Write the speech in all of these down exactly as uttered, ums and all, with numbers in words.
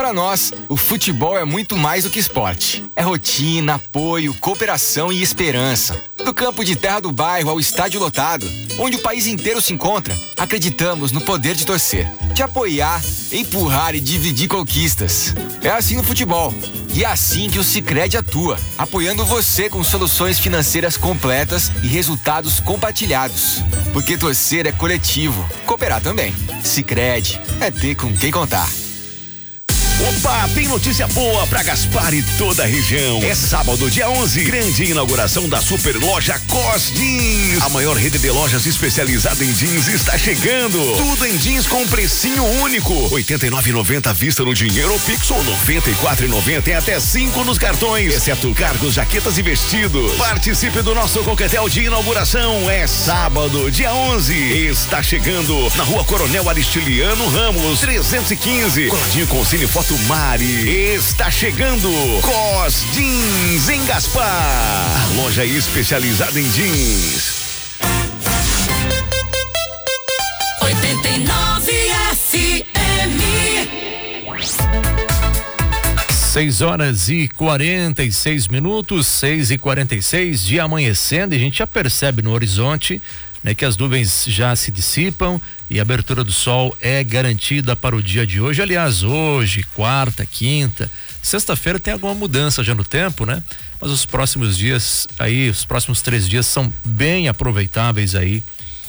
Para nós, o futebol é muito mais do que esporte. É rotina, apoio, cooperação e esperança. Do campo de terra do bairro ao estádio lotado, onde o país inteiro se encontra, acreditamos no poder de torcer, de apoiar, empurrar e dividir conquistas. É assim no futebol. E é assim que o Sicredi atua, apoiando você com soluções financeiras completas e resultados compartilhados. Porque torcer é coletivo, cooperar também. Sicredi é ter com quem contar. Opa, tem notícia boa pra Gaspar e toda a região. É sábado, dia onze, grande inauguração da super loja Cos Jeans. A maior rede de lojas especializada em jeans está chegando. Tudo em jeans com precinho único. oitenta e nove reais e noventa centavos à vista no dinheiro ou Pix ou noventa e quatro reais e noventa centavos e até cinco nos cartões, exceto cargos, jaquetas e vestidos. Participe do nosso coquetel de inauguração. É sábado, dia onze. Está chegando na Rua Coronel Aristiliano Ramos, trezentos e quinze. Coladinho com Cine Foto Mari. Está chegando Cos Jeans em Gaspar, a loja especializada em jeans. oitenta e nove F M. seis horas e quarenta e seis minutos, seis e quarenta e seis, dia amanhecendo, e a gente já percebe no horizonte, né, que as nuvens já se dissipam e a abertura do sol é garantida para o dia de hoje. Aliás, hoje, quarta, quinta, sexta-feira tem alguma mudança já no tempo, né? Mas os próximos dias aí, os próximos três dias são bem aproveitáveis aí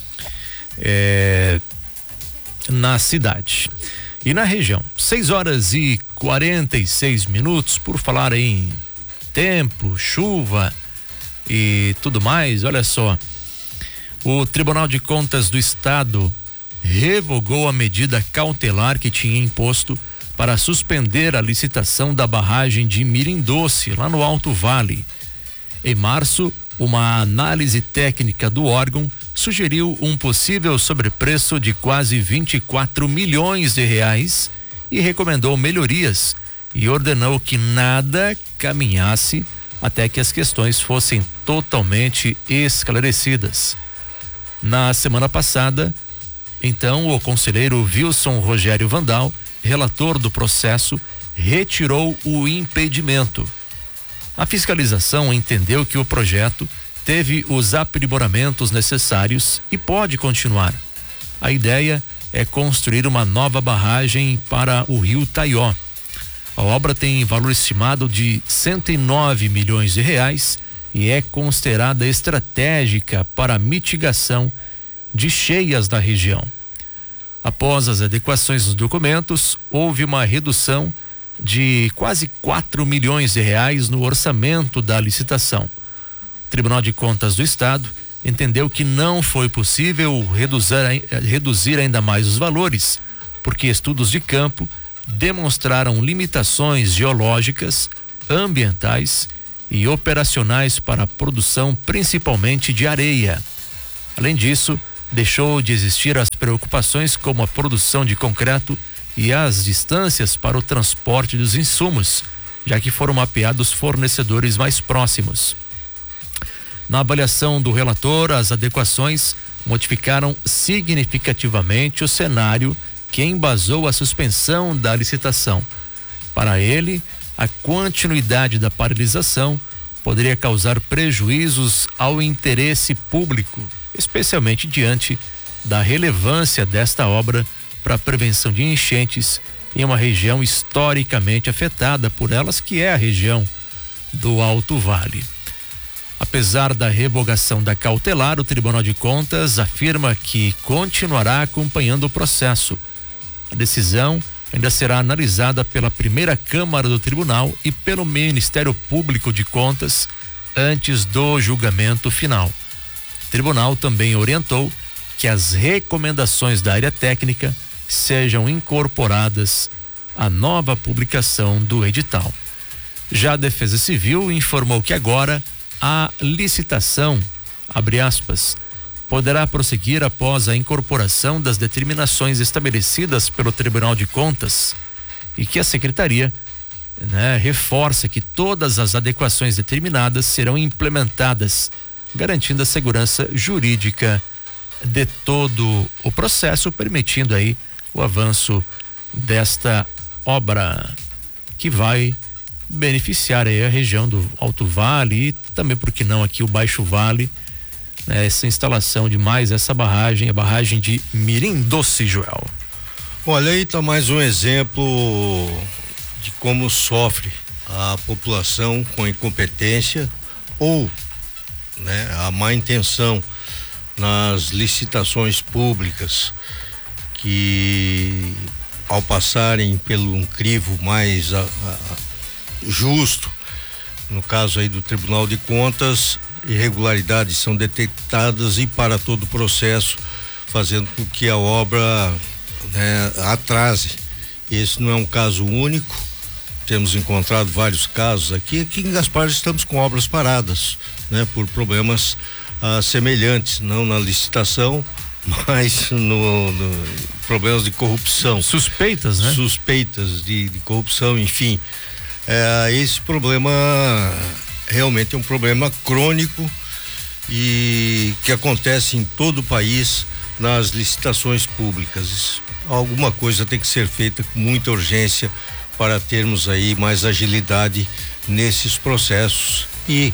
é, na cidade e na região. seis horas e quarenta e seis minutos, por falar em tempo, chuva e tudo mais, olha só. O Tribunal de Contas do Estado revogou a medida cautelar que tinha imposto para suspender a licitação da barragem de Mirim-Doce, lá no Alto Vale. Em março, uma análise técnica do órgão sugeriu um possível sobrepreço de quase vinte e quatro milhões de reais e recomendou melhorias e ordenou que nada caminhasse até que as questões fossem totalmente esclarecidas. Na semana passada, então, o conselheiro Wilson Rogério Vandal, relator do processo, retirou o impedimento. A fiscalização entendeu que o projeto teve os aprimoramentos necessários e pode continuar. A ideia é construir uma nova barragem para o rio Taió. A obra tem valor estimado de cento e nove milhões de reais e é considerada estratégica para a mitigação de cheias da região. Após as adequações dos documentos, houve uma redução de quase quatro milhões de reais no orçamento da licitação. O Tribunal de Contas do Estado entendeu que não foi possível reduzir, reduzir ainda mais os valores, porque estudos de campo demonstraram limitações geológicas, ambientais e operacionais para a produção, principalmente de areia. Além disso, deixou de existir as preocupações como a produção de concreto e as distâncias para o transporte dos insumos, já que foram mapeados fornecedores mais próximos. Na avaliação do relator, as adequações modificaram significativamente o cenário que embasou a suspensão da licitação. Para ele, a continuidade da paralisação poderia causar prejuízos ao interesse público, especialmente diante da relevância desta obra para a prevenção de enchentes em uma região historicamente afetada por elas, que é a região do Alto Vale. Apesar da revogação da cautelar, o Tribunal de Contas afirma que continuará acompanhando o processo. A decisão ainda será analisada pela primeira Câmara do Tribunal e pelo Ministério Público de Contas antes do julgamento final. O tribunal também orientou que as recomendações da área técnica sejam incorporadas à nova publicação do edital. Já a Defesa Civil informou que agora a licitação, abre aspas, poderá prosseguir após a incorporação das determinações estabelecidas pelo Tribunal de Contas e que a Secretaria, né, reforça que todas as adequações determinadas serão implementadas, garantindo a segurança jurídica de todo o processo, permitindo aí o avanço desta obra. que vai beneficiar aí a região do Alto Vale e também, por que não, aqui o Baixo Vale, né, essa instalação de mais essa barragem, a barragem de Mirim Doce, Joel. Olha, aí tá mais um exemplo de como sofre a população com incompetência ou, né, a má intenção nas licitações públicas, que ao passarem pelo um crivo mais a, a, justo, no caso aí do Tribunal de Contas, irregularidades são detectadas e para todo o processo, fazendo com que a obra, né, atrase. Esse não é um caso único, temos encontrado vários casos aqui. Aqui em Gaspar estamos com obras paradas, né, por problemas ah, semelhantes, não na licitação, mas no, no problemas de corrupção. Suspeitas, né? Suspeitas de, de corrupção, enfim. É, esse problema realmente é um problema crônico e que acontece em todo o país nas licitações públicas. Alguma coisa tem que ser feita com muita urgência para termos aí mais agilidade nesses processos e,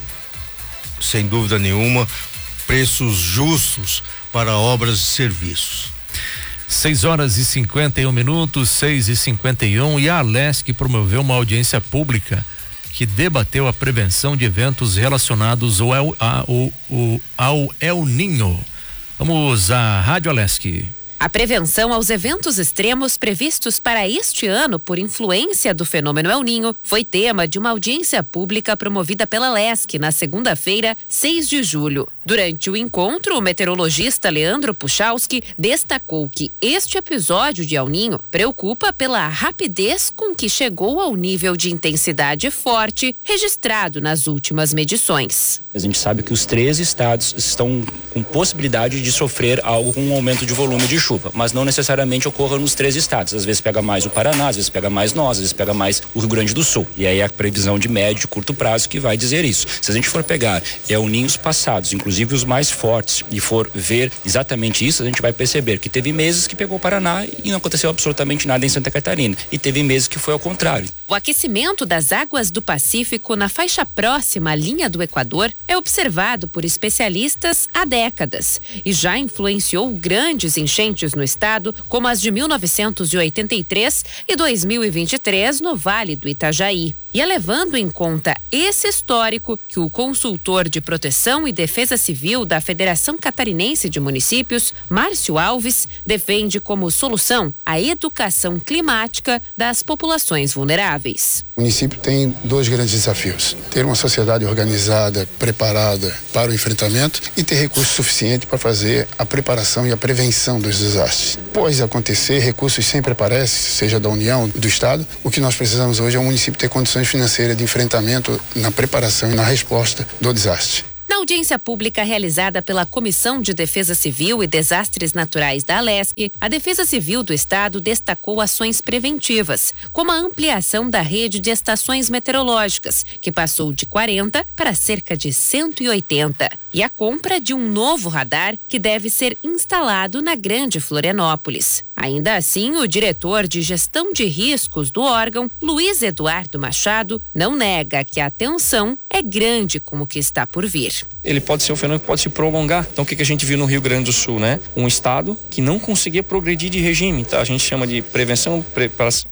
sem dúvida nenhuma, preços justos para obras e serviços. seis horas e cinquenta e um minutos, seis e cinquenta e um, e a Alesc promoveu uma audiência pública que debateu a prevenção de eventos relacionados ao, ao, ao, ao El Niño. Vamos à Rádio Alesc. A prevenção aos eventos extremos previstos para este ano por influência do fenômeno El Niño foi tema de uma audiência pública promovida pela Alesc na segunda-feira, seis de julho. Durante o encontro, o meteorologista Leandro Puchalski destacou que este episódio de El Niño preocupa pela rapidez com que chegou ao nível de intensidade forte registrado nas últimas medições. A gente sabe que os três estados estão com possibilidade de sofrer algo com um aumento de volume de chuva, mas não necessariamente ocorra nos três estados. Às vezes pega mais o Paraná, às vezes pega mais nós, às vezes pega mais o Rio Grande do Sul. E aí é a previsão de médio e curto prazo que vai dizer isso. Se a gente for pegar El Niños passados, inclusive os mais fortes, e for ver exatamente isso, a gente vai perceber que teve meses que pegou o Paraná e não aconteceu absolutamente nada em Santa Catarina. E teve meses que foi ao contrário. O aquecimento das águas do Pacífico na faixa próxima à linha do Equador é observado por especialistas há décadas e já influenciou grandes enchentes no estado, como as de mil novecentos e oitenta e três e dois mil e vinte e três no Vale do Itajaí. E é levando em conta esse histórico que o consultor de Proteção e Defesa Civil da Federação Catarinense de Municípios, Márcio Alves, defende como solução a educação climática das populações vulneráveis. O município tem dois grandes desafios: ter uma sociedade organizada, preparada para o enfrentamento e ter recursos suficientes para fazer a preparação e a prevenção dos desastres. Após acontecer, recursos sempre aparecem, seja da União, do Estado. O que nós precisamos hoje é o município ter condições financeiras de enfrentamento na preparação e na resposta do desastre. Na audiência pública realizada pela Comissão de Defesa Civil e Desastres Naturais da Alesc, a Defesa Civil do Estado destacou ações preventivas, como a ampliação da rede de estações meteorológicas, que passou de quarenta para cerca de cento e oitenta, e a compra de um novo radar que deve ser instalado na Grande Florianópolis. Ainda assim, o diretor de gestão de riscos do órgão, Luiz Eduardo Machado, não nega que a tensão é grande com o que está por vir. Ele pode ser um fenômeno que pode se prolongar. Então, o que, que a gente viu no Rio Grande do Sul, né? Um estado que não conseguia progredir de regime, tá? A gente chama de prevenção, preparação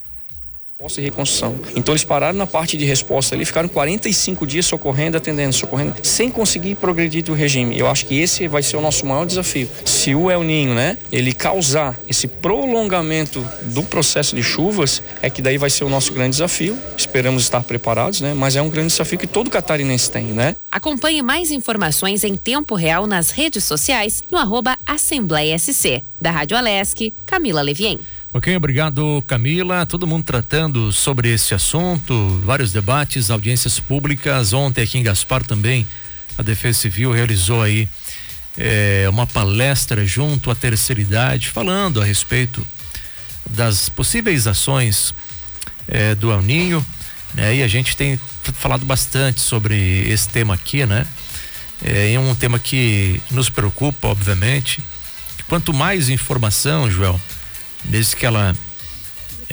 e reconstrução. Então eles pararam na parte de resposta ali, ficaram quarenta e cinco dias socorrendo, atendendo, socorrendo, sem conseguir progredir do regime. Eu acho que esse vai ser o nosso maior desafio. Se o El Niño, né, ele causar esse prolongamento do processo de chuvas, é que daí vai ser o nosso grande desafio. Esperamos estar preparados, né? Mas é um grande desafio que todo catarinense tem, né? Acompanhe mais informações em tempo real nas redes sociais no arroba Assembleia S C. Da Rádio Alesc, Camila Levien. Ok, obrigado, Camila. Todo mundo tratando sobre esse assunto, vários debates, audiências públicas. Ontem aqui em Gaspar também a Defesa Civil realizou aí é, uma palestra junto à terceira idade, falando a respeito das possíveis ações é, do El Niño, né? E a gente tem falado bastante sobre esse tema aqui, né? É, é um tema que nos preocupa, obviamente. Quanto mais informação, Joel, desde que ela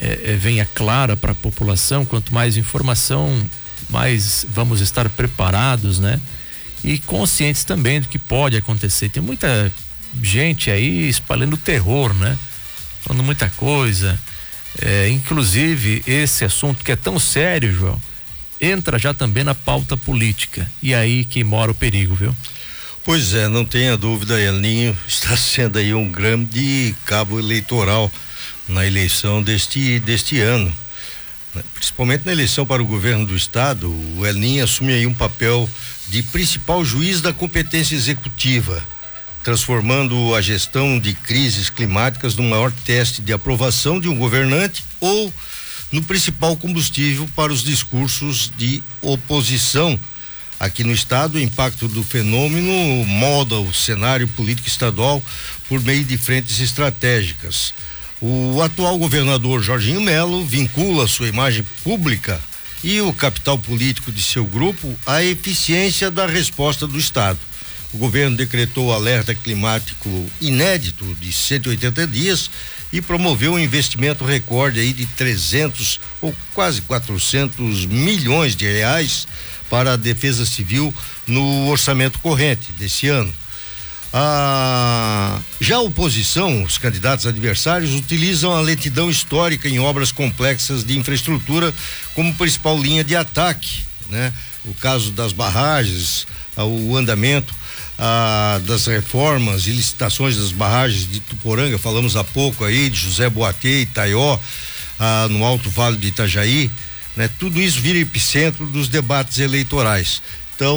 é, é, venha clara para a população. Quanto mais informação, mais vamos estar preparados, né? E conscientes também do que pode acontecer. Tem muita gente aí espalhando terror, né? Falando muita coisa. É, inclusive, esse assunto que é tão sério, João, entra já também na pauta política. E aí que mora o perigo, viu? Pois é, não tenha dúvida, El Ninho está sendo aí um grande cabo eleitoral na eleição deste, deste ano. Principalmente na eleição para o governo do estado, o El Ninho assume aí um papel de principal juiz da competência executiva, transformando a gestão de crises climáticas no maior teste de aprovação de um governante ou no principal combustível para os discursos de oposição. Aqui no estado, o impacto do fenômeno molda o cenário político estadual por meio de frentes estratégicas. O atual governador Jorginho Melo vincula sua imagem pública e o capital político de seu grupo à eficiência da resposta do estado. O governo decretou alerta climático inédito de cento e oitenta dias e promoveu um investimento recorde aí de trezentos ou quase quatrocentos milhões de reais para a defesa civil no orçamento corrente desse ano. Ah, já a oposição, os candidatos adversários, utilizam a lentidão histórica em obras complexas de infraestrutura como principal linha de ataque, né? O caso das barragens, ah, o andamento ah, das reformas e licitações das barragens de Tuporanga, falamos há pouco aí de José Boatê, Itaió, ah, no Alto Vale do Itajaí, né? Tudo isso vira epicentro dos debates eleitorais. Então,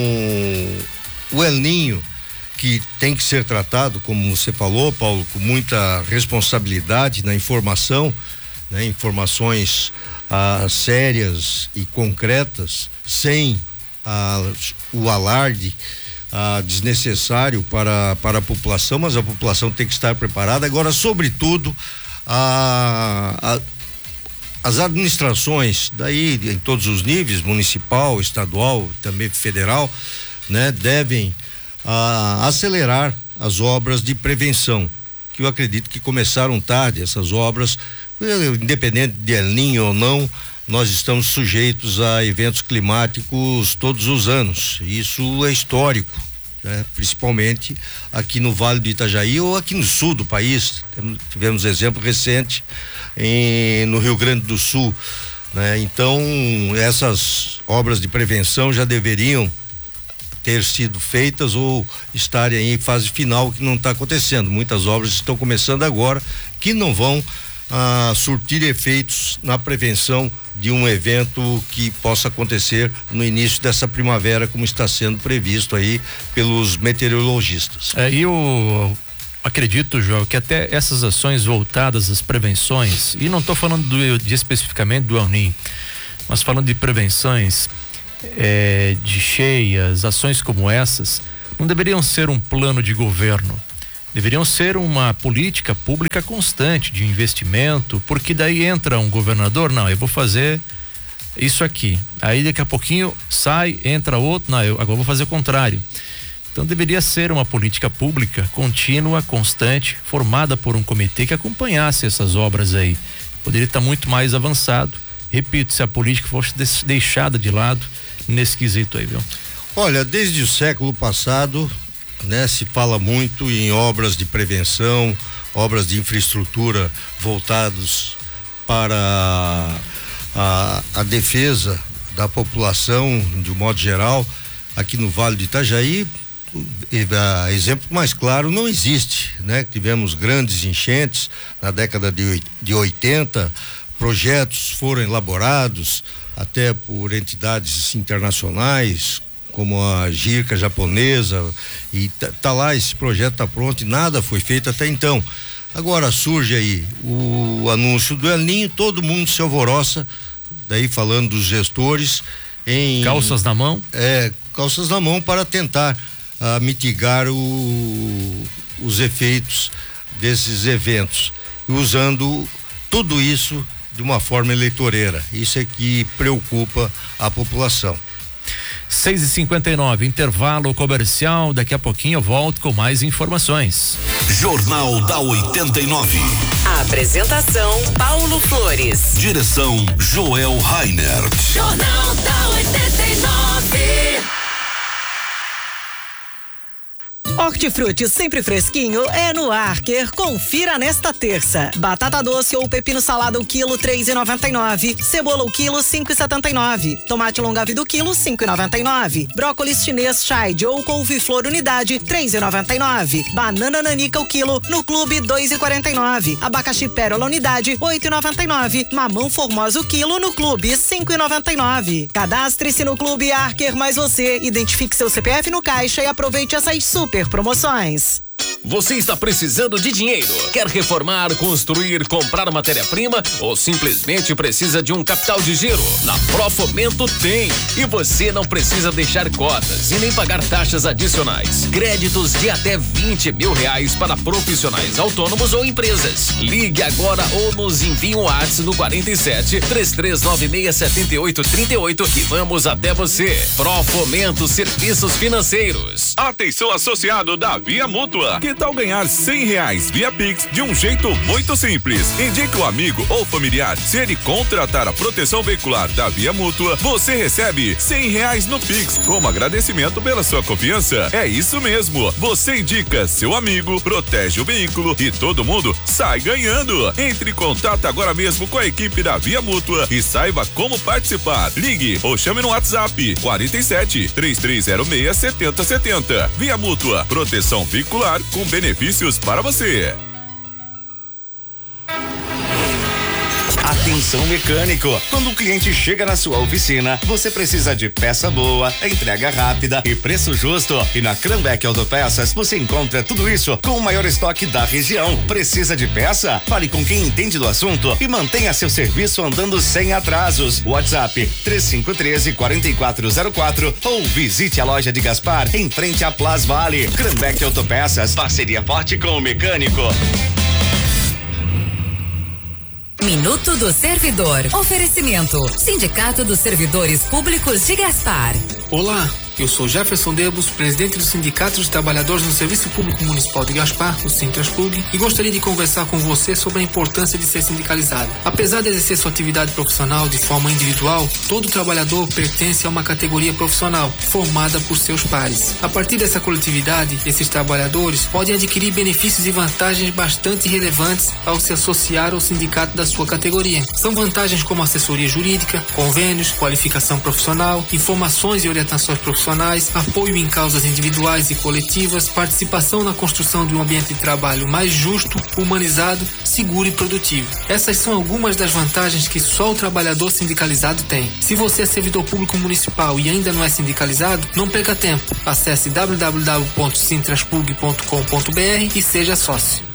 o El Ninho, que tem que ser tratado, como você falou, Paulo, com muita responsabilidade na informação, né? Informações ah, sérias e concretas, sem ah, o alarde ah, desnecessário para, para a população, mas a população tem que estar preparada. Agora, sobretudo, a, a as administrações, daí em todos os níveis, municipal, estadual, também federal, né, devem ah, acelerar as obras de prevenção, que eu acredito que começaram tarde. Essas obras, independente de El Ninho ou não, nós estamos sujeitos a eventos climáticos todos os anos. Isso é histórico, né? Principalmente aqui no Vale do Itajaí ou aqui no sul do país. Tivemos exemplo recente em, no Rio Grande do Sul, né? Então, essas obras de prevenção já deveriam ter sido feitas ou estarem em fase final, que não está acontecendo. Muitas obras estão começando agora que não vão ah, surtir efeitos na prevenção de um evento que possa acontecer no início dessa primavera, como está sendo previsto aí pelos meteorologistas. É, e eu acredito, João, que até essas ações voltadas às prevenções, e não estou falando do, de especificamente do El Ninho, mas falando de prevenções é, de cheias, ações como essas, não deveriam ser um plano de governo, deveriam ser uma política pública constante de investimento, porque daí entra um governador, não, eu vou fazer isso aqui, aí daqui a pouquinho sai, entra outro, não, eu agora vou fazer o contrário. Então deveria ser uma política pública contínua, constante, formada por um comitê que acompanhasse essas obras aí. Poderia estar muito mais avançado. Repito, se a política fosse deixada de lado nesse quesito aí, viu? Olha, desde o século passado, né, se fala muito em obras de prevenção, obras de infraestrutura voltados para a, a defesa da população de um modo geral. Aqui no Vale do Itajaí, a exemplo mais claro não existe, né? Tivemos grandes enchentes na década de, de oitenta, projetos foram elaborados até por entidades internacionais como a JIRCA japonesa, e tá, tá lá, esse projeto tá pronto e nada foi feito até então. Agora surge aí o anúncio do El Ninho, todo mundo se alvoroça, daí falando dos gestores em calças na mão, é, calças na mão para tentar a mitigar o, os efeitos desses eventos, usando tudo isso de uma forma eleitoreira. Isso é que preocupa a população. seis e cinquenta e nove, intervalo comercial. Daqui a pouquinho eu volto com mais informações. Jornal da oitenta e nove. A apresentação Paulo Flores. Direção Joel Rainer. Jornal da oitenta e nove. Hortifruti sempre fresquinho é no Arker. Confira nesta terça. Batata doce ou pepino salada o quilo três e noventa e nove. Cebola o quilo cinco e setenta e nove. Tomate longa vida o quilo cinco e noventa e nove. Brócolis chinês chide ou couve-flor unidade três e noventa e nove. Banana nanica o quilo no clube dois e quarenta e nove. Abacaxi pérola unidade oito e noventa e nove. Mamão formosa o quilo no clube cinco e noventa e nove. Cadastre-se no clube Arker mais você. Identifique seu C P F no caixa e aproveite essas super promoções. Você está precisando de dinheiro? Quer reformar, construir, comprar matéria-prima ou simplesmente precisa de um capital de giro? Na Profomento tem! E você não precisa deixar cotas e nem pagar taxas adicionais. Créditos de até vinte mil reais para profissionais autônomos ou empresas. Ligue agora ou nos envie um WhatsApp no quarenta e sete, três três nove seis, sete oito três oito que vamos até você. Profomento Serviços Financeiros. Atenção, associado da Via Mútua. Que tal ganhar cem reais via Pix de um jeito muito simples? Indique o amigo ou familiar. Se ele contratar a proteção veicular da Via Mútua, você recebe cem reais no Pix como agradecimento pela sua confiança. É isso mesmo. Você indica seu amigo, protege o veículo e todo mundo sai ganhando. Entre em contato agora mesmo com a equipe da Via Mútua e saiba como participar. Ligue ou chame no WhatsApp quarenta e sete, três três zero seis, sete zero sete zero. Via Mútua, proteção veicular com benefícios para você. Atenção mecânico, quando o cliente chega na sua oficina, você precisa de peça boa, entrega rápida e preço justo. E na Cranbeck Autopeças você encontra tudo isso com o maior estoque da região. Precisa de peça? Fale com quem entende do assunto e mantenha seu serviço andando sem atrasos. WhatsApp três cinco um três, quatro quatro zero quatro ou visite a loja de Gaspar em frente à Plas Vale. Cranbeck Autopeças, parceria forte com o mecânico. Minuto do Servidor. Oferecimento: Sindicato dos Servidores Públicos de Gaspar. Olá, eu sou Jefferson Debos, presidente do Sindicato dos Trabalhadores no Serviço Público Municipal de Gaspar, o Sintraspug, e gostaria de conversar com você sobre a importância de ser sindicalizado. Apesar de exercer sua atividade profissional de forma individual, todo trabalhador pertence a uma categoria profissional formada por seus pares. A partir dessa coletividade, esses trabalhadores podem adquirir benefícios e vantagens bastante relevantes ao se associar ao sindicato da sua categoria. São vantagens como assessoria jurídica, convênios, qualificação profissional, informações e orientações profissionais, apoio em causas individuais e coletivas, participação na construção de um ambiente de trabalho mais justo, humanizado, seguro e produtivo. Essas são algumas das vantagens que só o trabalhador sindicalizado tem. Se você é servidor público municipal e ainda não é sindicalizado, não perca tempo. Acesse w w w ponto sintraspug ponto com ponto b r e seja sócio.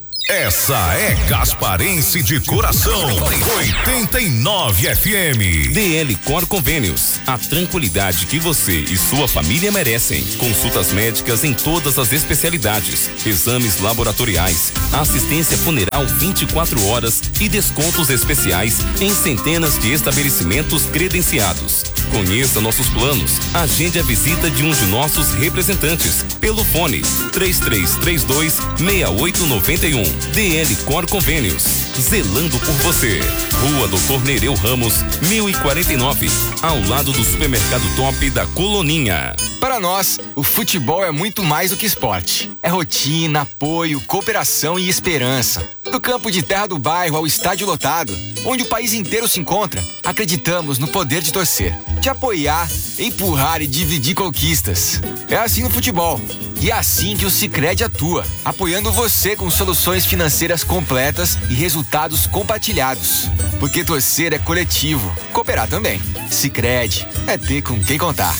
Essa é Gasparense de coração. oitenta e nove F M. D L Cor Convênios. A tranquilidade que você e sua família merecem. Consultas médicas em todas as especialidades. Exames laboratoriais. Assistência funeral vinte e quatro horas e descontos especiais em centenas de estabelecimentos credenciados. Conheça nossos planos. Agende a visita de um de nossos representantes pelo fone três três três dois, seis oito nove um. D L Cor Convênios, zelando por você. Rua Doutor Nereu Ramos, mil e quarenta e nove, ao lado do supermercado Top da Coloninha. Para nós, o futebol é muito mais do que esporte. É rotina, apoio, cooperação e esperança. Do campo de terra do bairro ao estádio lotado, onde o país inteiro se encontra, acreditamos no poder de torcer, de apoiar, empurrar e dividir conquistas. É assim no futebol. E é assim que o Sicredi atua, apoiando você com soluções financeiras completas e resultados compartilhados. Porque torcer é coletivo, cooperar também. Sicredi é ter com quem contar.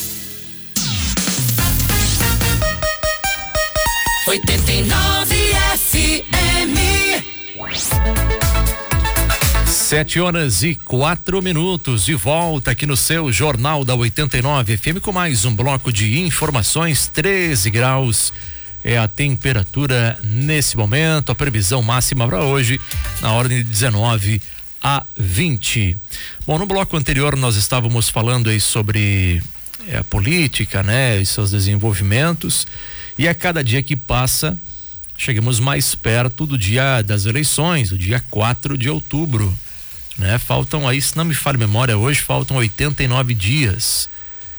oitenta e nove F M. Sete horas e quatro minutos, de volta aqui no seu Jornal da oitenta e nove F M com mais um bloco de informações. Treze graus é a temperatura nesse momento, a previsão máxima para hoje na ordem de dezenove a vinte. Bom, no bloco anterior nós estávamos falando aí sobre é, a política, né, e seus desenvolvimentos. E a cada dia que passa, chegamos mais perto do dia das eleições, o dia quatro de outubro, né? Faltam aí, se não me falha a memória, hoje faltam oitenta e nove dias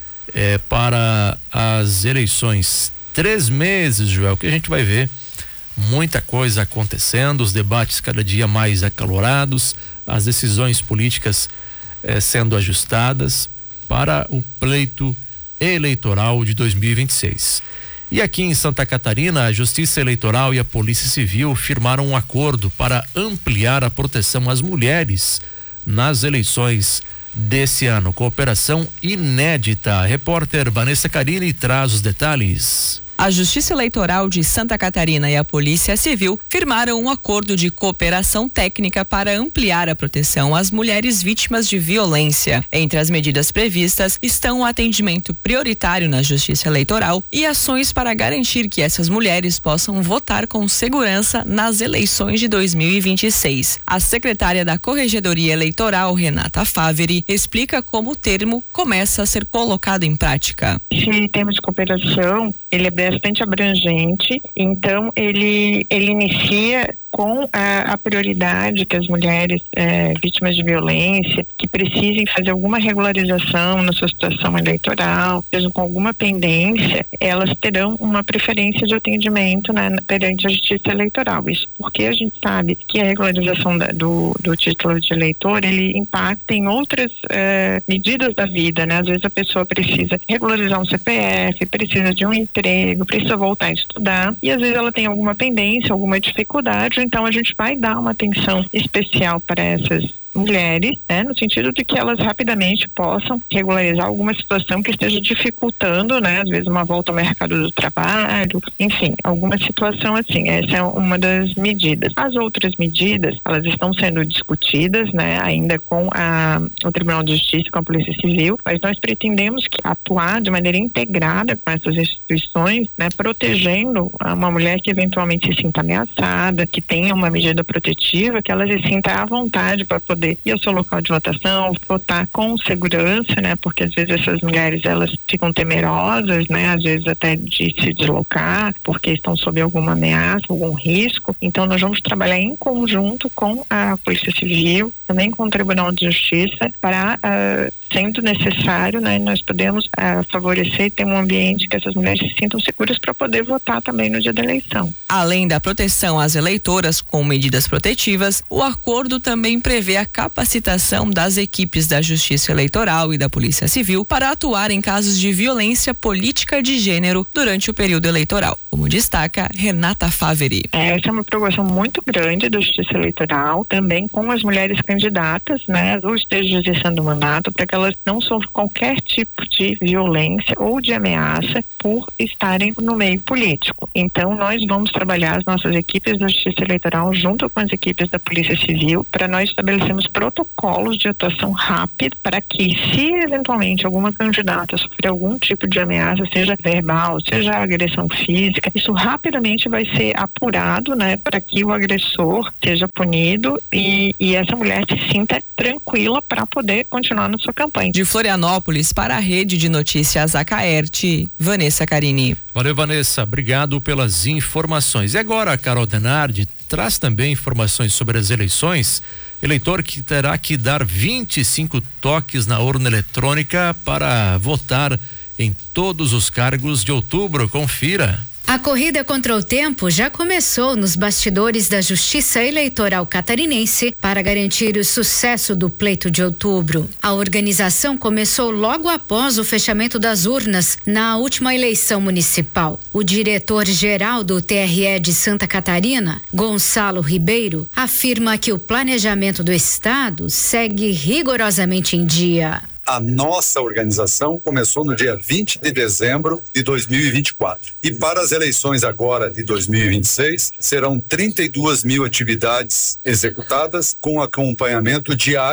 é, para as eleições. Três meses, Joel, que a gente vai ver muita coisa acontecendo, os debates cada dia mais acalorados, as decisões políticas eh, sendo ajustadas para o pleito eleitoral de dois mil e vinte e seis. E aqui em Santa Catarina, a Justiça Eleitoral e a Polícia Civil firmaram um acordo para ampliar a proteção às mulheres nas eleições desse ano. Cooperação inédita. A repórter Vanessa Carini traz os detalhes. A Justiça Eleitoral de Santa Catarina e a Polícia Civil firmaram um acordo de cooperação técnica para ampliar a proteção às mulheres vítimas de violência. Entre as medidas previstas estão o atendimento prioritário na Justiça Eleitoral e ações para garantir que essas mulheres possam votar com segurança nas eleições de dois mil e vinte e seis. A secretária da Corregedoria Eleitoral, Renata Faveri, explica como o termo começa a ser colocado em prática. Esse termo de cooperação, ele é bastante abrangente, então ele, ele inicia com a, a prioridade que as mulheres é, vítimas de violência, que precisem fazer alguma regularização na sua situação eleitoral, mesmo com alguma pendência, elas terão uma preferência de atendimento, né, perante a Justiça Eleitoral. Isso porque a gente sabe que a regularização da, do, do título de eleitor, ele impacta em outras é, medidas da vida, né? Às vezes a pessoa precisa regularizar um C P F, precisa de um emprego, precisa voltar a estudar, e às vezes ela tem alguma pendência, alguma dificuldade. Então a gente vai dar uma atenção especial para essas mulheres, né, no sentido de que elas rapidamente possam regularizar alguma situação que esteja dificultando, né, às vezes uma volta ao mercado do trabalho, enfim, alguma situação assim. Essa é uma das medidas. As outras medidas, elas estão sendo discutidas, né, ainda com a, o Tribunal de Justiça, com a Polícia Civil, mas nós pretendemos que atuar de maneira integrada com essas instituições, né, protegendo uma mulher que eventualmente se sinta ameaçada, que tenha uma medida protetiva, que ela se sinta à vontade para poder ir ao seu local de votação, votar com segurança, né? Porque às vezes essas mulheres, elas ficam temerosas, né? Às vezes até de se deslocar, porque estão sob alguma ameaça, algum risco. Então nós vamos trabalhar em conjunto com a Polícia Civil, também com o Tribunal de Justiça, para, uh, sendo necessário, né? Nós podemos uh, favorecer e ter um ambiente que essas mulheres se sintam seguras para poder votar também no dia da eleição. Além da proteção às eleitoras com medidas protetivas, o acordo também prevê a capacitação das equipes da Justiça Eleitoral e da Polícia Civil para atuar em casos de violência política de gênero durante o período eleitoral, como destaca Renata Faveri. Essa é uma preocupação muito grande da Justiça Eleitoral, também com as mulheres candidatas, né, ou estejam exercendo o mandato, para que elas não sofram qualquer tipo de violência ou de ameaça por estarem no meio político. Então nós vamos trabalhar as nossas equipes da Justiça Eleitoral junto com as equipes da Polícia Civil para nós estabelecermos protocolos de atuação rápida para que, se eventualmente alguma candidata sofrer algum tipo de ameaça, seja verbal, seja agressão física, isso rapidamente vai ser apurado, né, para que o agressor seja punido e, e essa mulher se sinta tranquila para poder continuar na sua campanha. De Florianópolis para a Rede de Notícias Acaerte, Vanessa Carini. Valeu, Vanessa, obrigado pelas informações. E agora a Carol Denardi traz também informações sobre as eleições. Eleitor que terá que dar vinte e cinco toques na urna eletrônica para votar em todos os cargos de outubro. Confira. A corrida contra o tempo já começou nos bastidores da Justiça Eleitoral Catarinense para garantir o sucesso do pleito de outubro. A organização começou logo após o fechamento das urnas na última eleição municipal. O diretor-geral do T R E de Santa Catarina, Gonçalo Ribeiro, afirma que o planejamento do estado segue rigorosamente em dia. A nossa organização começou no dia vinte de dezembro de dois mil e vinte e quatro. E para as eleições agora de dois mil e vinte e seis, serão trinta e duas mil atividades executadas com acompanhamento diário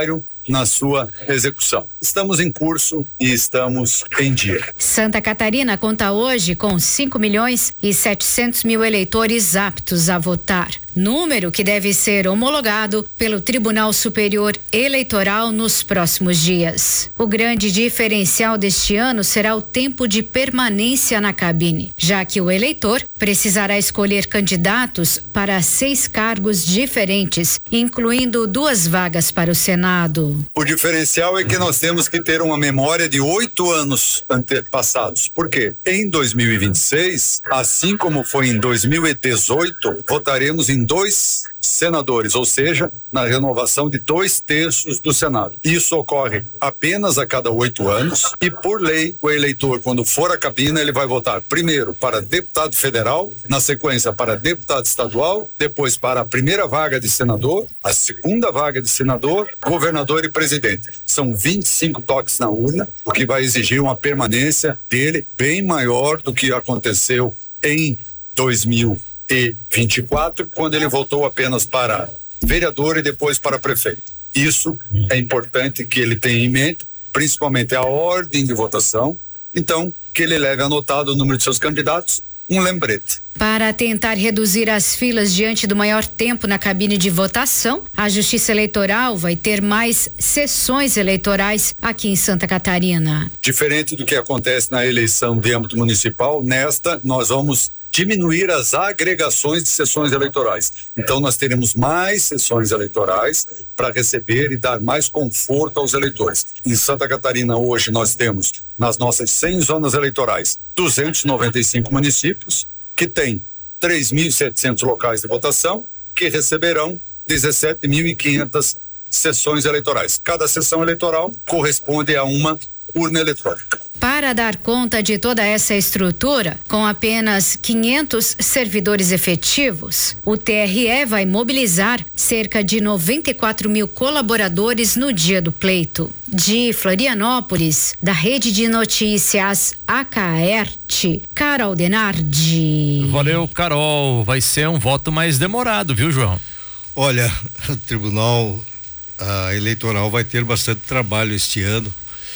na sua execução. Estamos em curso e estamos em dia. Santa Catarina conta hoje com cinco milhões e setecentos mil eleitores aptos a votar. Número que deve ser homologado pelo Tribunal Superior Eleitoral nos próximos dias. O grande diferencial deste ano será o tempo de permanência na cabine, já que o eleitor precisará escolher candidatos para seis cargos diferentes, incluindo duas vagas para o Senado. O diferencial é que nós temos que ter uma memória de oito anos antepassados. Por quê? Em dois mil e vinte e seis, assim como foi em dois mil e dezoito, votaremos em dois senadores, ou seja, na renovação de dois terços do Senado. Isso ocorre apenas a cada oito anos e, por lei, o eleitor, quando for à cabina, ele vai votar primeiro para deputado federal, na sequência para deputado estadual, depois para a primeira vaga de senador, a segunda vaga de senador, governador e presidente. São vinte e cinco toques na urna, o que vai exigir uma permanência dele bem maior do que aconteceu em dois mil e vinte e quatro, quando ele voltou apenas para vereador e depois para prefeito. Isso é importante que ele tenha em mente, principalmente a ordem de votação, então que ele leve anotado o número de seus candidatos, um lembrete. Para tentar reduzir as filas diante do maior tempo na cabine de votação, a Justiça Eleitoral vai ter mais sessões eleitorais aqui em Santa Catarina. Diferente do que acontece na eleição de âmbito municipal, nesta nós vamos diminuir as agregações de sessões eleitorais. Então nós teremos mais sessões eleitorais para receber e dar mais conforto aos eleitores. Em Santa Catarina hoje nós temos nas nossas cem zonas eleitorais duzentos e noventa e cinco municípios que têm três mil e setecentos locais de votação que receberão dezessete mil e quinhentas sessões eleitorais. Cada sessão eleitoral corresponde a uma urna eletrônica. Para dar conta de toda essa estrutura, com apenas quinhentos servidores efetivos, o T R E vai mobilizar cerca de noventa e quatro mil colaboradores no dia do pleito. De Florianópolis, da Rede de Notícias Acaerte, Carol Denardi. Valeu, Carol. Vai ser um voto mais demorado, viu, João? Olha, o Tribunal a Eleitoral vai ter bastante trabalho este ano,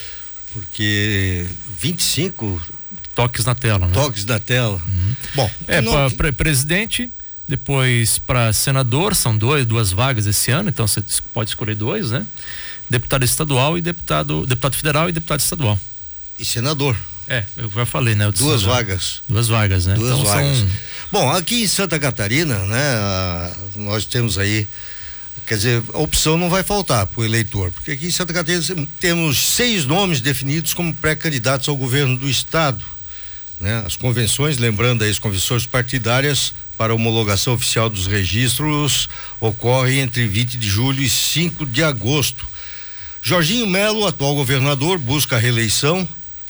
porque vinte e cinco toques na tela, né? Toques na tela. Uhum. Bom, é não... para presidente, depois para senador, são dois, duas vagas esse ano, então você pode escolher dois, né? Deputado estadual e deputado, deputado federal e deputado estadual. E senador. É, eu já falei, né? Duas senador. vagas. Duas vagas, né? Duas então, vagas. São... Bom, aqui em Santa Catarina, né? Nós temos aí, quer dizer, a opção não vai faltar para o eleitor, porque aqui em Santa Catarina temos seis nomes definidos como pré-candidatos ao governo do estado, né? As convenções, lembrando aí, as convenções partidárias para homologação oficial dos registros ocorrem entre vinte de julho e cinco de agosto. Jorginho Melo, atual governador, busca a reeleição.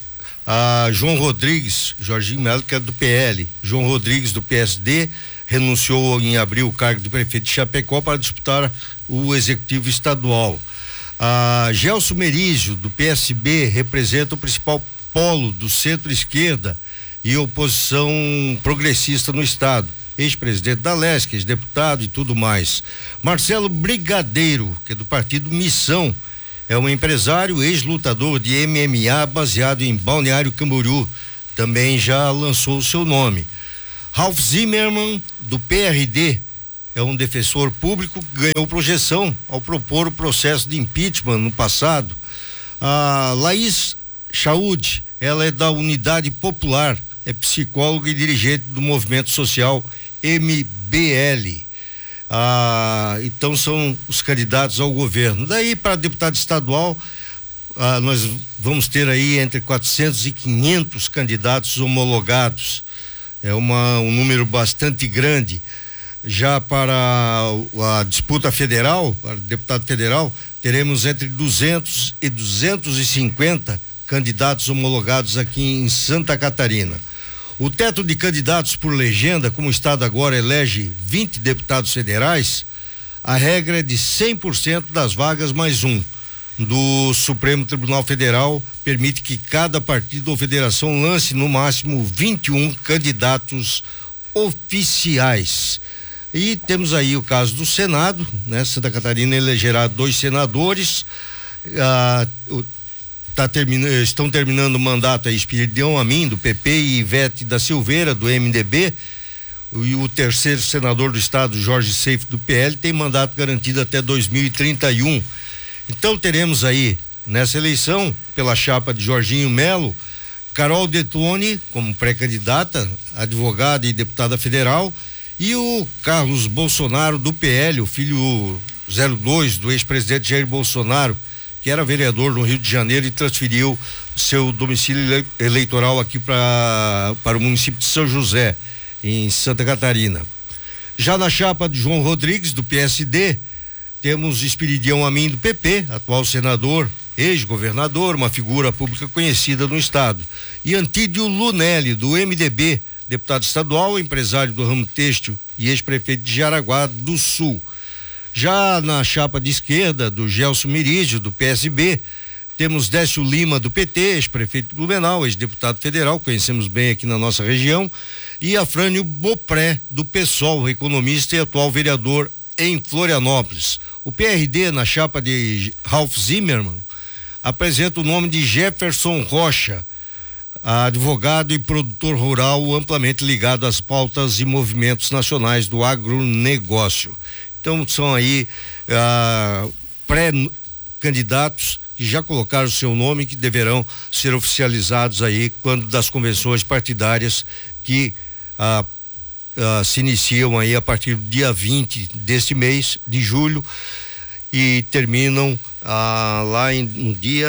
A João Rodrigues, Jorginho Melo, que é do P L, João Rodrigues do P S D, renunciou em abril o cargo de prefeito de Chapecó para disputar o executivo estadual. A Gelson Merizio, do P S B, representa o principal polo do centro-esquerda e oposição progressista no estado. Ex-presidente da Lesc, ex-deputado e tudo mais. Marcelo Brigadeiro, que é do partido Missão, é um empresário, ex-lutador de M M A baseado em Balneário Camboriú, também já lançou o seu nome. Ralph Zimmermann, do P R D, é um defensor público que ganhou projeção ao propor o processo de impeachment no passado. A Laís Chaud, ela é da Unidade Popular, é psicóloga e dirigente do movimento social M B L. Ah, então são os candidatos ao governo. Daí para deputado estadual, ah, nós vamos ter aí entre quatrocentos e quinhentos candidatos homologados. É uma, um número bastante grande. Já para a disputa federal, para deputado federal, teremos entre duzentos e duzentos e cinquenta candidatos homologados aqui em Santa Catarina. O teto de candidatos por legenda, como o estado agora elege vinte deputados federais, a regra é de cem por cento das vagas mais um. Do Supremo Tribunal Federal permite que cada partido ou federação lance no máximo vinte e um candidatos oficiais. E temos aí o caso do Senado, né? Santa Catarina elegerá dois senadores ah, o, tá termina, estão terminando o mandato aí Espiridião Amin, do P P, e Ivete da Silveira, do M D B, e o terceiro senador do estado, Jorge Seif, do P L, tem mandato garantido até dois mil e trinta e um. Então teremos aí, nessa eleição, pela chapa de Jorginho Melo, Carol Detone como pré-candidata, advogada e deputada federal, e o Carlos Bolsonaro, do P L, o filho zero dois do ex-presidente Jair Bolsonaro, que era vereador no Rio de Janeiro e transferiu seu domicílio eleitoral aqui para para o município de São José, em Santa Catarina. Já na chapa de João Rodrigues, do P S D, temos Espiridião Amin, do P P, atual senador, ex-governador, uma figura pública conhecida no estado, e Antídio Lunelli, do M D B, deputado estadual, empresário do ramo têxtil e ex-prefeito de Jaraguá do Sul. Já na chapa de esquerda, do Gelson Mirígio, do P S B, temos Décio Lima, do P T, ex-prefeito de Blumenau, ex-deputado federal, conhecemos bem aqui na nossa região, e Afrânio Bopré, do PSOL, economista e atual vereador em Florianópolis. O P R D, na chapa de Ralph Zimmermann, apresenta o nome de Jefferson Rocha, advogado e produtor rural amplamente ligado às pautas e movimentos nacionais do agronegócio. Então são aí ah, pré-candidatos que já colocaram seu nome, que deverão ser oficializados aí quando das convenções partidárias que ah, ah, se iniciam aí a partir do dia vinte deste mês de julho e terminam ah, lá em, no dia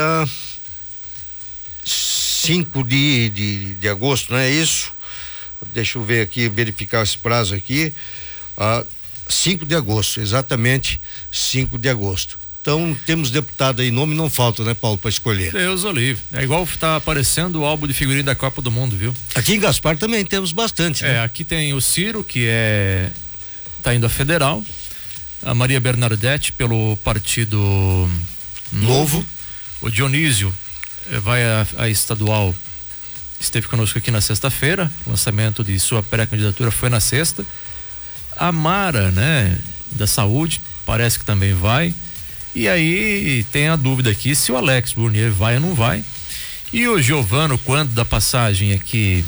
cinco de, de, de agosto, não é isso? Deixa eu ver aqui, verificar esse prazo aqui. Ah, cinco de agosto, exatamente cinco de agosto. Então temos deputado aí, nome não falta, né, Paulo, para escolher. Deus o livre. É igual tá aparecendo o álbum de figurinha da Copa do Mundo, viu? Aqui em Gaspar também temos bastante, né? É, aqui tem o Ciro, que é tá indo a federal, a Maria Bernadette pelo Partido Novo, Novo. O Dionísio eh, vai a, a estadual, esteve conosco aqui na sexta-feira, o lançamento de sua pré-candidatura foi na sexta. A Mara, né, da saúde, parece que também vai. E aí tem a dúvida aqui se o Alex Burnier vai ou não vai. E o Giovano, quando da passagem aqui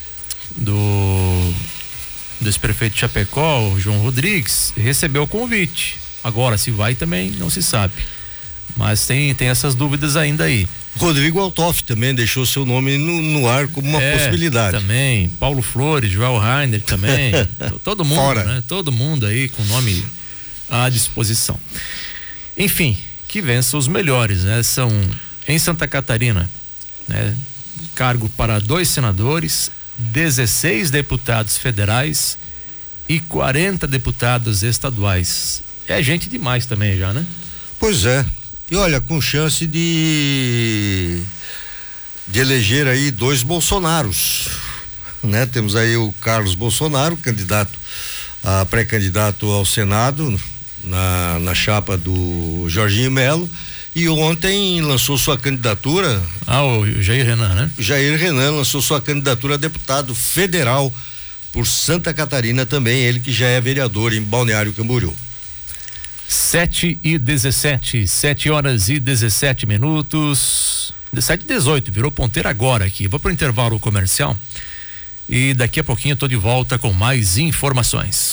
do do ex-prefeito de Chapecó, o João Rodrigues, recebeu o convite. Agora, se vai também não se sabe. Mas tem, tem essas dúvidas ainda aí. Rodrigo Altoff também deixou seu nome no, no ar como uma é, possibilidade. Também, Paulo Flores, Joel Rainer também, todo mundo, Fora. né? Todo mundo aí com nome à disposição. Enfim, que vença os melhores, né? São em Santa Catarina, né? Cargo para dois senadores, dezesseis deputados federais e quarenta deputados estaduais. É gente demais também já, né? Pois é. E olha, com chance de de eleger aí dois Bolsonaros, né? Temos aí o Carlos Bolsonaro, candidato, a pré-candidato ao Senado, na, na chapa do Jorginho Melo, e ontem lançou sua candidatura. Ah, o Jair Renan, né? Jair Renan lançou sua candidatura a deputado federal por Santa Catarina também, ele que já é vereador em Balneário Camboriú. Sete e dezessete, sete horas e dezessete minutos, sete e dezoito, virou ponteira agora aqui. Vou pro intervalo comercial e daqui a pouquinho eu tô de volta com mais informações.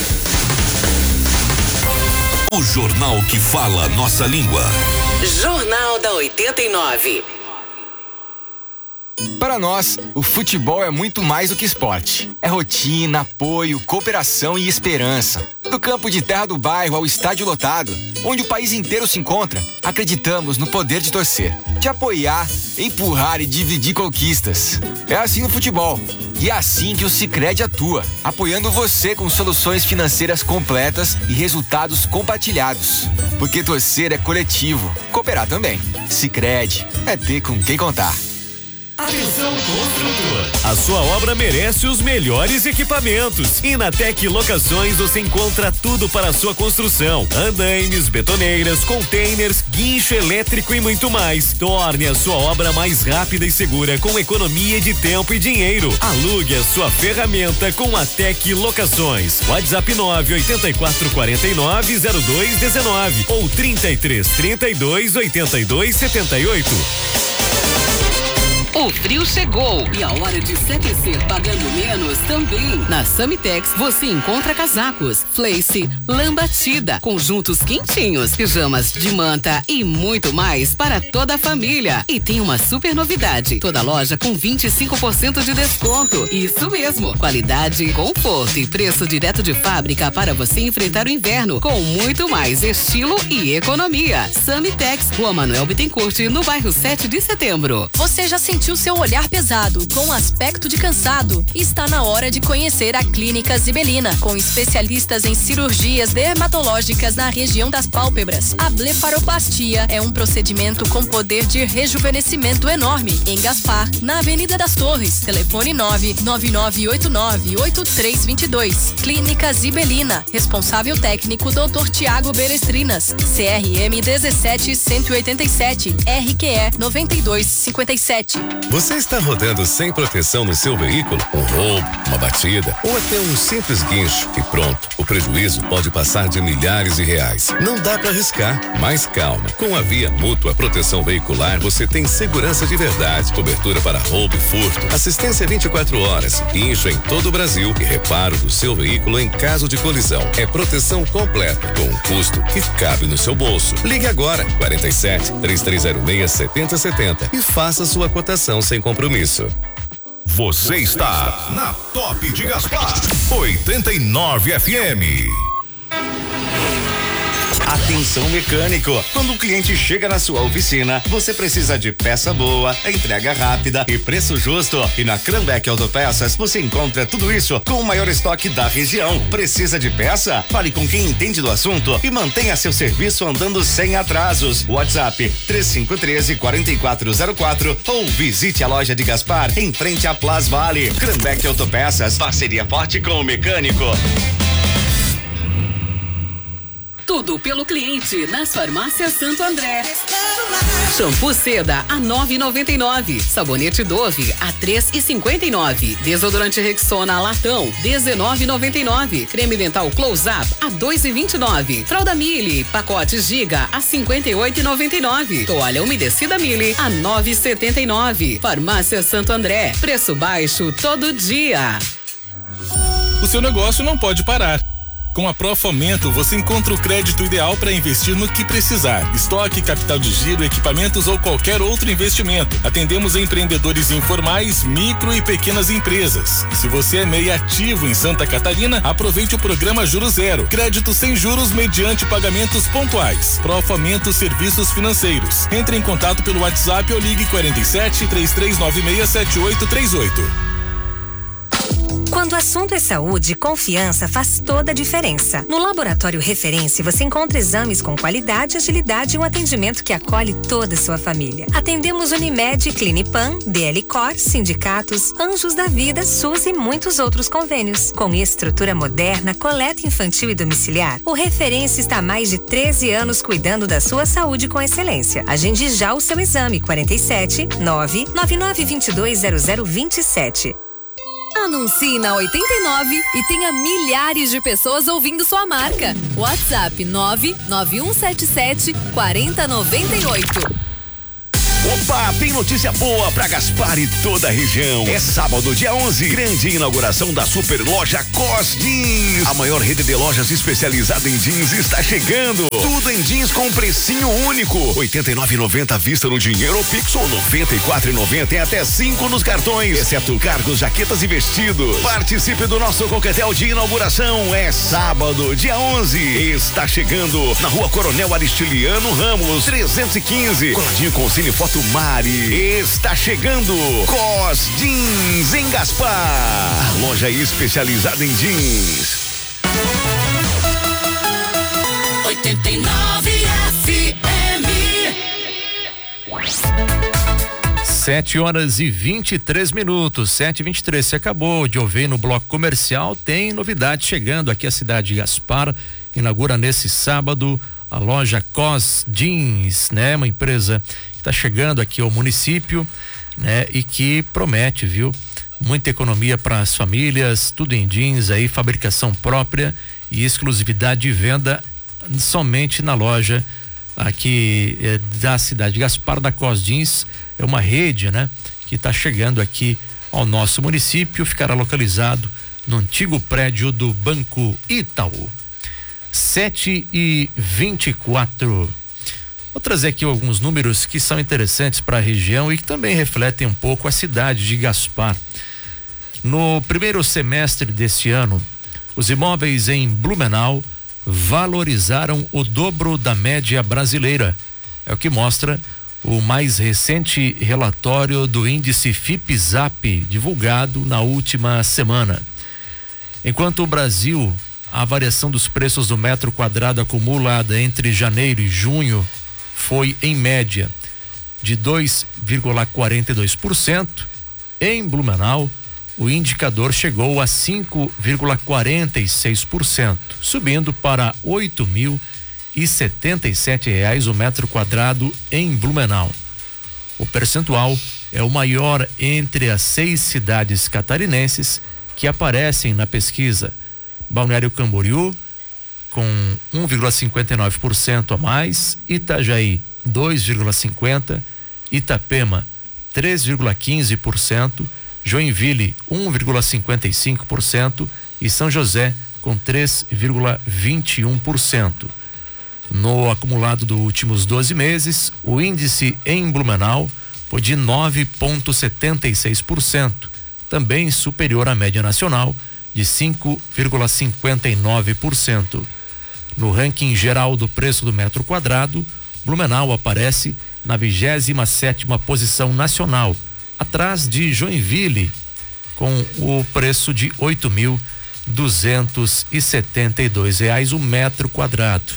O jornal que fala nossa língua. Jornal da oitenta e nove. Para nós, o futebol é muito mais do que esporte. É rotina, apoio, cooperação e esperança. Do campo de terra do bairro ao estádio lotado, onde o país inteiro se encontra, acreditamos no poder de torcer, de apoiar, empurrar e dividir conquistas. É assim no futebol. E é assim que o Sicredi atua, apoiando você com soluções financeiras completas e resultados compartilhados. Porque torcer é coletivo, cooperar também. Sicredi é ter com quem contar. Atenção construtor. A sua obra merece os melhores equipamentos. E na Tec Locações você encontra tudo para a sua construção: andaimes, betoneiras, containers, guincho elétrico e muito mais. Torne a sua obra mais rápida e segura com economia de tempo e dinheiro. Alugue a sua ferramenta com a Tec Locações. WhatsApp nove oito quatro quatro nove zero dois um nove ou trinta e três, trinta e dois, oitenta e dois, setenta e oito. O frio chegou e a hora de se aquecer pagando menos também. Na Samitex você encontra casacos, fleece, lã batida, conjuntos quentinhos, pijamas de manta e muito mais para toda a família. E tem uma super novidade: toda loja com vinte e cinco por cento de desconto. Isso mesmo, qualidade, conforto e preço direto de fábrica para você enfrentar o inverno com muito mais estilo e economia. Samitex, Rua Manuel Bittencourt, no bairro sete de setembro. Você já sentiu seu olhar pesado, com aspecto de cansado? Está na hora de conhecer a Clínica Zibelina, com especialistas em cirurgias dermatológicas na região das pálpebras. A blefaroplastia é um procedimento com poder de rejuvenescimento enorme, em Gaspar, na Avenida das Torres. Telefone nove nove nove oito nove oito três dois dois. Clínica Zibelina, responsável técnico doutor Tiago Berestrinas, C R M dezessete cento e oitenta e sete, R Q E noventa e dois cinquenta e sete. Você está rodando sem proteção no seu veículo? Um roubo, uma batida ou até um simples guincho e pronto. O prejuízo pode passar de milhares de reais. Não dá para arriscar. Mas calma. Com a Via Mútua Proteção Veicular você tem segurança de verdade, cobertura para roubo e furto, assistência vinte e quatro horas, guincho em todo o Brasil e reparo do seu veículo em caso de colisão. É proteção completa com um custo que cabe no seu bolso. Ligue agora quarenta e sete, três três zero seis, setenta setenta e faça sua cotação sem compromisso. Você está na Top de Gaspar, oitenta e nove F M. Atenção mecânico, quando o cliente chega na sua oficina, você precisa de peça boa, entrega rápida e preço justo. E na Cranbeck Autopeças você encontra tudo isso com o maior estoque da região. Precisa de peça? Fale com quem entende do assunto e mantenha seu serviço andando sem atrasos. WhatsApp três cinco um três, quatro quatro zero quatro ou visite a loja de Gaspar em frente à Plaza Vale. Cranbeck Autopeças, parceria forte com o mecânico. Tudo pelo cliente nas farmácias Santo André. Shampoo Seda a nove e noventa e nove. Sabonete Dove a três e cinquenta e nove. Desodorante Rexona latão dezenove e noventa e nove. Creme dental Close Up a dois e vinte e nove. Fralda Mili pacote Giga a cinquenta e oito e noventa e nove. Toalha umedecida Mili a nove e setenta e nove. Farmácia Santo André, preço baixo todo dia. O seu negócio não pode parar. Com a Profomento, você encontra o crédito ideal para investir no que precisar. Estoque, capital de giro, equipamentos ou qualquer outro investimento. Atendemos empreendedores informais, micro e pequenas empresas. E se você é M E I ativo em Santa Catarina, aproveite o programa Juro Zero. Crédito sem juros mediante pagamentos pontuais. Profomento Serviços Financeiros. Entre em contato pelo WhatsApp ou ligue quarenta e sete, três três nove seis, sete oito três oito. Quando o assunto é saúde, confiança faz toda a diferença. No Laboratório Referência, você encontra exames com qualidade, agilidade e um atendimento que acolhe toda a sua família. Atendemos Unimed, Clinipan, D L Cor, sindicatos, Anjos da Vida, SUS e muitos outros convênios. Com estrutura moderna, coleta infantil e domiciliar, o Referência está há mais de treze anos cuidando da sua saúde com excelência. Agende já o seu exame quarenta e sete, nove nove nove dois dois zero zero dois sete. Anuncie na oitenta e nove e tenha milhares de pessoas ouvindo sua marca. WhatsApp nove nove um sete sete, quatro zero nove oito. Opa, tem notícia boa pra Gaspar e toda a região. É sábado, dia onze, grande inauguração da super loja Cos Jeans. A maior rede de lojas especializada em jeans está chegando. Tudo em jeans com precinho único. oitenta e nove reais e noventa centavos à vista no dinheiro ou Pix ou noventa e quatro reais e noventa centavos em até cinco nos cartões, exceto cargos, jaquetas e vestidos. Participe do nosso coquetel de inauguração. É sábado, dia onze. Está chegando na Rua Coronel Aristiliano Ramos, trezentos e quinze. Coladinho com o Cine Foto Mari. Está chegando Cos Jeans em Gaspar, a loja especializada em jeans. oitenta e nove F M. sete horas e vinte e três minutos, sete e vinte e três. Você acabou de ouvir no bloco comercial, tem novidade chegando aqui à cidade de Gaspar. Inaugura nesse sábado a loja Cos Jeans, né? Uma empresa que está chegando aqui ao município, né? E que promete, viu? Muita economia para as famílias, tudo em jeans aí, fabricação própria e exclusividade de venda somente na loja aqui eh, da cidade de Gaspar. Da Cos Jeans é uma rede, né? Que está chegando aqui ao nosso município, ficará localizado no antigo prédio do Banco Itaú. sete e vinte e quatro. Vou trazer aqui alguns números que são interessantes para a região e que também refletem um pouco a cidade de Gaspar. No primeiro semestre deste ano, os imóveis em Blumenau valorizaram o dobro da média brasileira. É o que mostra o mais recente relatório do índice Fipzap, divulgado na última semana. Enquanto o Brasil, a variação dos preços do metro quadrado acumulada entre janeiro e junho foi, em média, de dois vírgula quarenta e dois por cento, em Blumenau, o indicador chegou a cinco vírgula quarenta e seis por cento, subindo para oito mil e setenta e sete reais o metro quadrado em Blumenau. O percentual é o maior entre as seis cidades catarinenses que aparecem na pesquisa. Balneário Camboriú com um vírgula cinquenta e nove por cento a mais, Itajaí dois vírgula cinquenta por cento, Itapema três vírgula quinze por cento, Joinville um vírgula cinquenta e cinco por cento e São José com três vírgula vinte e um por cento. No acumulado dos últimos doze meses, o índice em Blumenau foi de nove vírgula setenta e seis por cento, também superior à média nacional de cinco vírgula cinquenta e nove por cento. No ranking geral do preço do metro quadrado, Blumenau aparece na vigésima sétima posição nacional, atrás de Joinville, com o preço de oito mil duzentos e setenta e dois reais o metro quadrado.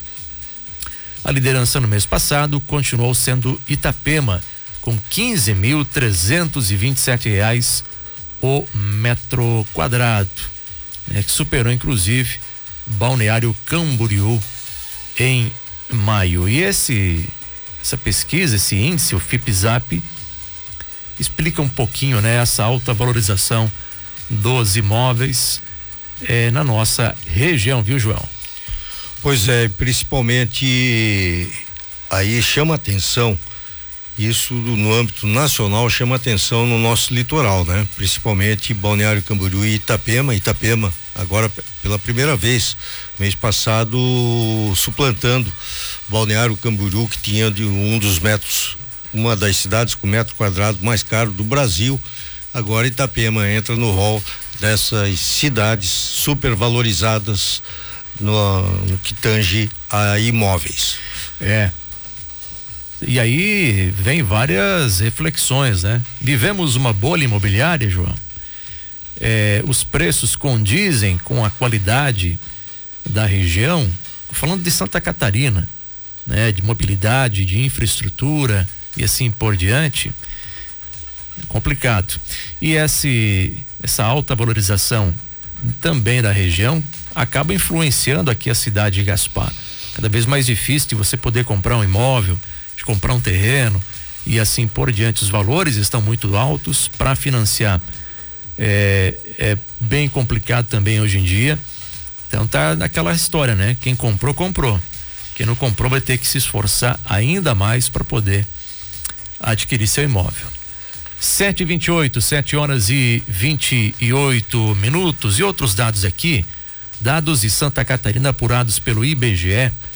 A liderança no mês passado continuou sendo Itapema, com quinze mil trezentos e vinte e sete reais o metro quadrado, né, que superou inclusive Balneário Camboriú em maio. E esse essa pesquisa, esse índice, o Fipzap, explica um pouquinho, né, essa alta valorização dos imóveis eh, na nossa região, viu, João? Pois é, principalmente aí chama atenção, isso no âmbito nacional chama atenção no nosso litoral, né? Principalmente Balneário Camboriú e Itapema, Itapema agora pela primeira vez, mês passado suplantando Balneário Camboriú, que tinha de um dos metros, uma das cidades com metro quadrado mais caro do Brasil. Agora Itapema entra no rol dessas cidades supervalorizadas no, no que tange a imóveis. É. E aí vem várias reflexões, né? Vivemos uma bolha imobiliária, João. É, os preços condizem com a qualidade da região, falando de Santa Catarina, né? De mobilidade, de infraestrutura e assim por diante. É complicado. E esse, essa alta valorização também da região acaba influenciando aqui a cidade de Gaspar. Cada vez mais difícil de você poder comprar um imóvel, de comprar um terreno e assim por diante. Os valores estão muito altos para financiar. É, é bem complicado também hoje em dia. Então tá naquela história, né? Quem comprou, comprou. Quem não comprou vai ter que se esforçar ainda mais para poder adquirir seu imóvel. sete e vinte e oito, sete horas e vinte e oito minutos. E outros dados aqui, dados de Santa Catarina apurados pelo I B G E,